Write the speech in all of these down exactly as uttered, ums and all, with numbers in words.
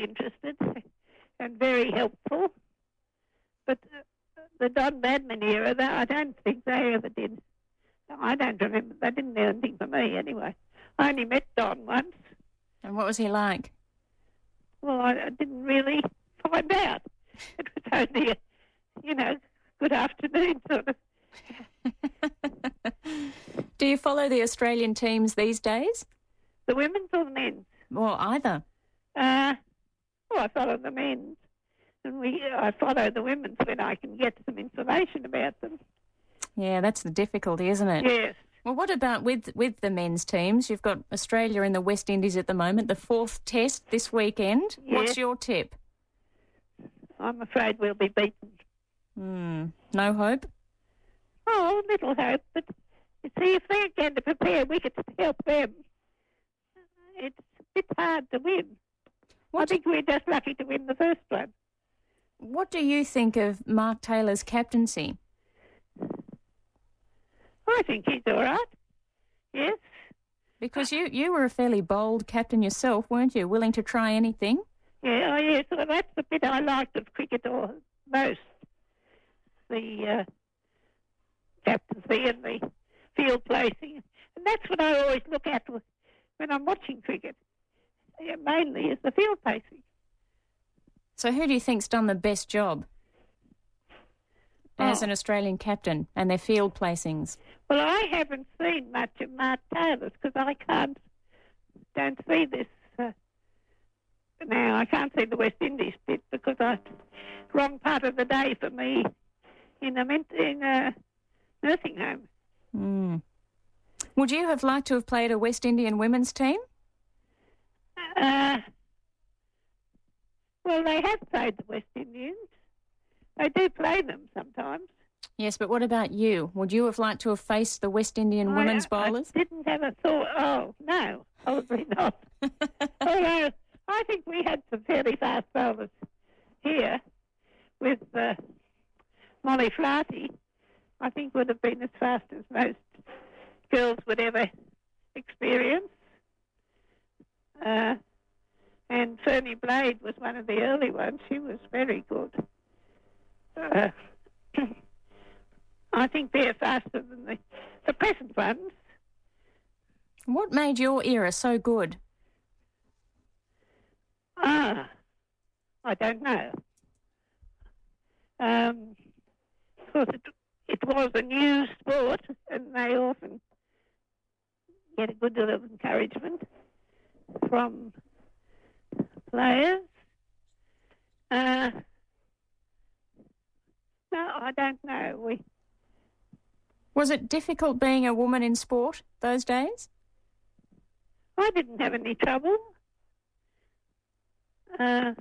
interested and very helpful. But uh, the Don Badman era, they, I don't think they ever did. I don't remember. They didn't do anything for me anyway. I only met Don once. And what was he like? Well, I, I didn't really find out. It was only a, you know, good afternoon sort of. Do you follow the Australian teams these days? The women's or the men's? Well, either. Uh, well, I follow the men's. And we, I follow the women's when I can get some information about them. Yeah, that's the difficulty, isn't it? Yes. Well, what about with, with the men's teams? You've got Australia and the West Indies at the moment, the fourth test this weekend. Yes. What's your tip? I'm afraid we'll be beaten. Hmm. No hope? Oh, little hope, but you see, if they're going to prepare wickets to help them, it's a bit hard to win. What I think we're just lucky to win the first one. What do you think of Mark Taylor's captaincy? I think he's all right. Yes. Because you, you were a fairly bold captain yourself, weren't you? Willing to try anything? Yeah, oh yes. Well, that's the bit I liked of cricket or most. The uh, captaincy and the field placing. And that's what I always look at when I'm watching cricket. Yeah, mainly is the field placing. So who do you think's done the best job as Oh. an Australian captain and their field placings? Well, I haven't seen much of Mark Taylor's because I can't, don't see this uh, now. I can't see the West Indies bit because I, wrong part of the day for me in a, ment- in a nursing home. Mm. Would you have liked to have played a West Indian women's team? Uh, well, they have played the West Indians. They do play them sometimes. Yes, but what about you? Would you have liked to have faced the West Indian women's I, bowlers? I didn't have a thought. Oh, no, probably not. Although I think we had some fairly fast bowlers here with uh, Molly Flaherty. I think would have been as fast as most girls would ever experience. Uh, and Fernie Blade was one of the early ones. She was very good. Uh, I think they're faster than the, the present ones. What made your era so good? Ah, I don't know. Um, of course, it, it was a new sport, and they often get a good deal of encouragement from players. Uh, no, I don't know. We Was it difficult being a woman in sport those days? I didn't have any trouble. Uh,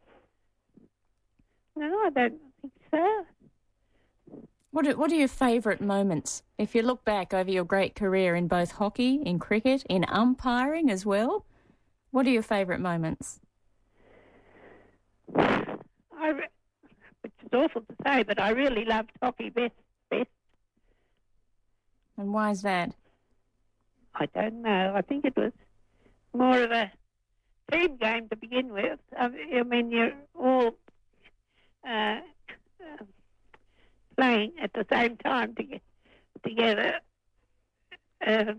no, I don't think so. What are, what are your favourite moments? If you look back over your great career in both hockey, in cricket, in umpiring as well, what are your favourite moments? I, re- which is awful to say, but I really loved hockey best. Best. And why is that? I don't know. I think it was more of a team game to begin with. I I mean, you're all uh, uh, playing at the same time to get together. Um,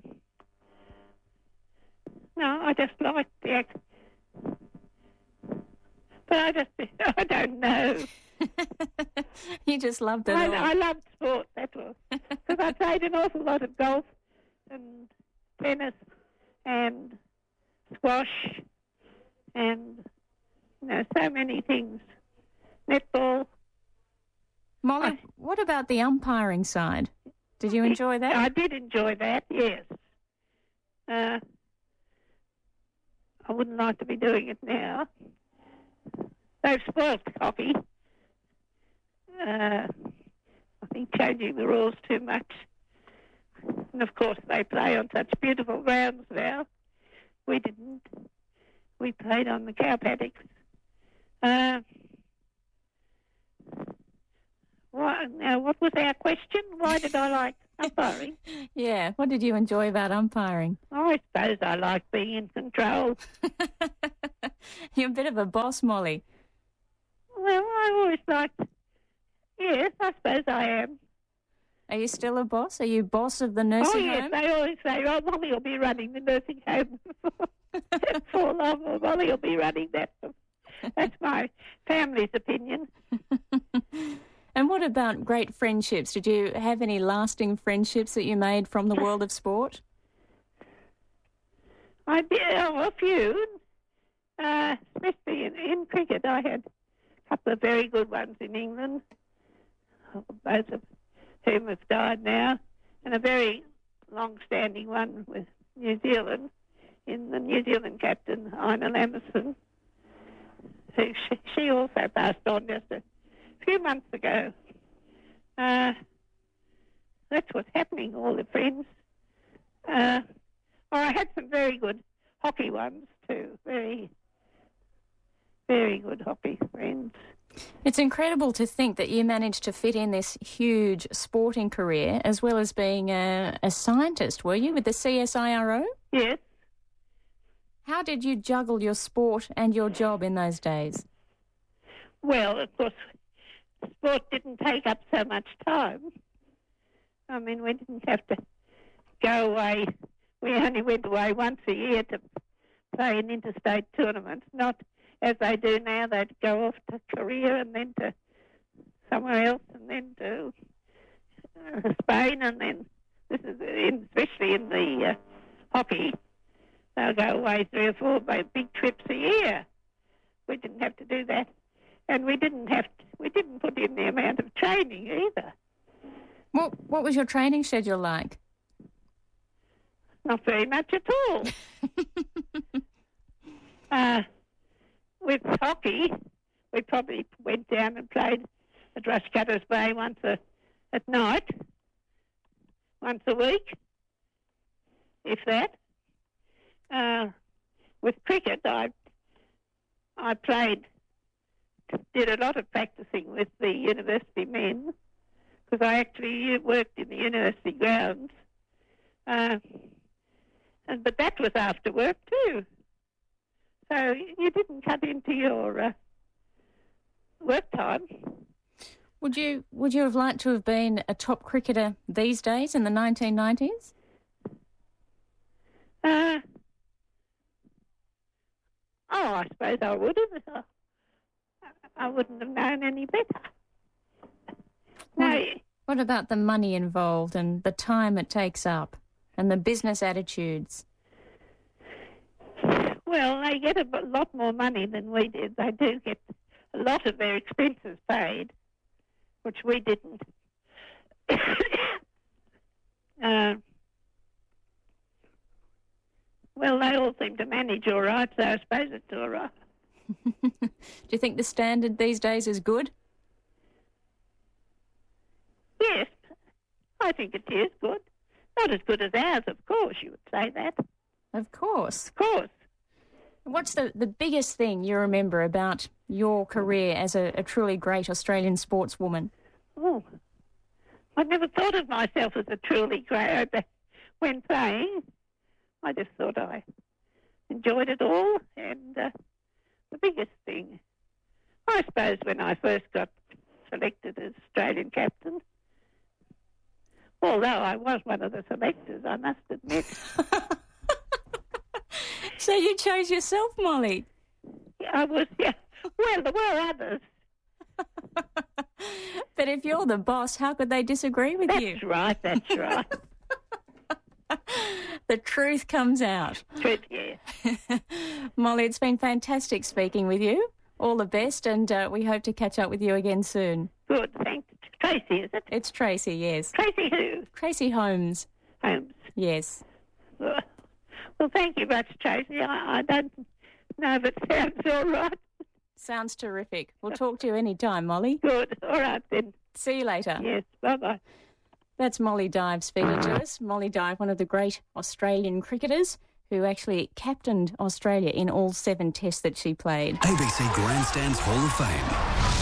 no, I just liked the act. But I just, I don't know. You just loved it I, all. I loved sport, that was. Because I played an awful lot of golf and tennis and squash and, you know, so many things. Netball. Molly, I- what about the umpiring side? Did you enjoy that? I did enjoy that, yes. Uh, I wouldn't like to be doing it now. They've spoilt hockey. Uh, I think changing the rules too much. And of course they play on such beautiful grounds now. We didn't. We played on the cow paddocks. Uh, What, now, what was our question? Why did I like umpiring? Yeah, what did you enjoy about umpiring? I suppose I like being in control. You're a bit of a boss, Molly. Well, I always liked... Yes, I suppose I am. Are you still a boss? Are you boss of the nursing oh, yes, home? they always say, oh, Molly will be running the nursing home for long, or Molly will be running that. That's my family's opinion. And what about great friendships? Did you have any lasting friendships that you made from the world of sport? I did, oh, a few, uh, especially in, in cricket. I had a couple of very good ones in England, both of whom have died now, and a very long-standing one with New Zealand, in the New Zealand captain, Ina Lammerson, who she, she also passed on just a few months ago. Uh, that's what's happening, all the friends. Uh, oh, I had some very good hockey ones too, very, very good hockey friends. It's incredible to think that you managed to fit in this huge sporting career as well as being a, a scientist, were you, with the C S I R O? Yes. How did you juggle your sport and your job in those days? Well, of course, sport didn't take up so much time. I mean, we didn't have to go away. We only went away once a year to play in interstate tournaments, not as they do now. They'd go off to Korea and then to somewhere else and then to uh, Spain, and then this is in, especially in the uh, hockey. They'll go away three or four big trips a year. We didn't have to do that, and we didn't have to, we didn't put in the amount of training either. What What was your training schedule like? Not very much at all. uh, with hockey, we probably went down and played at Rushcutters Bay once a, at night, once a week, if that. Uh, with cricket, I I played, did a lot of practicing with the university men, because I actually worked in the university grounds. Uh, and, but that was after work too. So you didn't cut into your uh, work time. Would you Would you have liked to have been a top cricketer these days in the nineteen nineties? Uh, oh, I suppose I would have. I wouldn't have known any better. No. What, what about the money involved and the time it takes up and the business attitudes? Well, they get a lot more money than we did. They do get a lot of their expenses paid, which we didn't. uh, well, they all seem to manage all right, so I suppose it's all right. Do you think the standard these days is good? Yes, I think it is good. Not as good as ours, of course, you would say that. Of course. Of course. What's the, the biggest thing you remember about your career as a, a truly great Australian sportswoman? Oh, I never thought of myself as a truly great when playing. I just thought I enjoyed it all, and uh, the biggest thing, I suppose, when I first got selected as Australian captain, although I was one of the selectors, I must admit. So you chose yourself, Molly? Yeah, I was, yeah. Well, there were others. But if you're the boss, how could they disagree with that's you? That's right, that's right. The truth comes out. Truth, yeah. Molly, it's been fantastic speaking with you. All the best, and uh, we hope to catch up with you again soon. Good, thanks. Tracy, is it? It's Tracy, yes. Tracy who? Tracy Holmes. Holmes. Yes. Well, well thank you much, Tracy. I, I don't know if it sounds all right. Sounds terrific. We'll talk to you any time, Molly. Good. All right, then. See you later. Yes, bye-bye. That's Molly Dive speaking to us. Molly Dive, one of the great Australian cricketers who actually captained Australia in all seven tests that she played. A B C Grandstands Hall of Fame.